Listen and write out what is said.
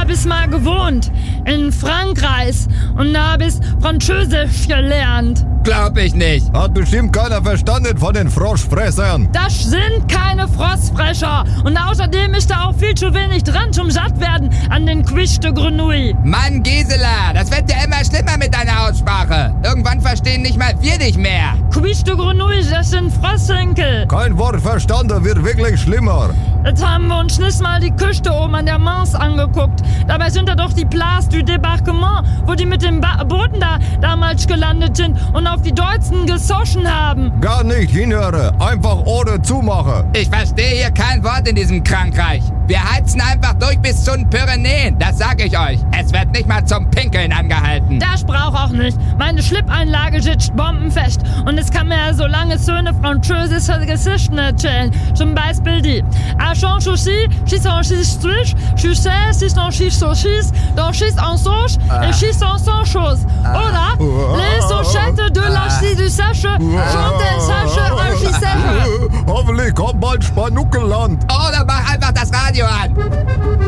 hab ich mal gewohnt. In Frankreich. Und da hab ich Französisch gelernt. Glaub ich nicht. Hat bestimmt keiner verstanden von den Froschfressern. Das sind keine Frostfrescher. Und außerdem ist da auch viel zu wenig dran zum Sattwerden an den Quiche de Grenouille. Mann, Gisela, das wird ja immer schlimmer mit deiner Aussprache. Irgendwann verstehen nicht mal wir dich mehr. Quiche de Grenouille, das sind Frosthinkel. Kein Wort verstanden, wird wirklich schlimmer. Jetzt haben wir uns nicht mal die Küste oben an der Manche angeguckt. Dabei sind da doch die Place du Débarquement, wo die mit dem Booten da damals gelandet sind und auf die Deutschen gesoschen haben. Gar nicht hinhöre, einfach ohne zumachen. Ich verstehe hier kein Wort in diesem Krankreich. Wir heizen einfach durch bis zu den Pyrenäen, das sag ich euch. Es wird nicht mal zum Pinkeln angehalten. Das brauch auch nicht. Meine Schlipeinlage sitzt bombenfest. Und es kann mir ja so lange schöne französische Geschichten erzählen. Zum Beispiel die Achon Chouchi, Chis en Chis Twitch, Chusset, Chis en Chis Sauchis, dans Chis en Sauche, et Chis en Sauchos. Oder Les Sauchettes de la Chis du Sèche, Chante Sèche, en Chis Sèche. Hoffentlich kommt bald Spanuckelland. Oder mach einfach das Radio an.